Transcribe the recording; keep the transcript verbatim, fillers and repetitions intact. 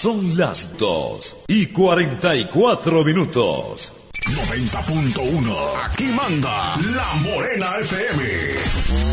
Son las dos y cuarenta y cuatro minutos. noventa punto uno. Aquí manda La Morena F M.